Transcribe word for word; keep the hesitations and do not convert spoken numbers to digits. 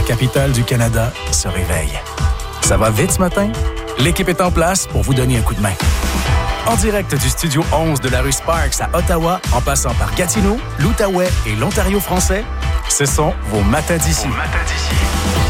la capitale du Canada se réveille. Ça va vite ce matin? L'équipe est en place pour vous donner un coup de main. En direct du Studio onze de la rue Sparks à Ottawa, en passant par Gatineau, l'Outaouais et l'Ontario français, ce sont vos matins d'ici.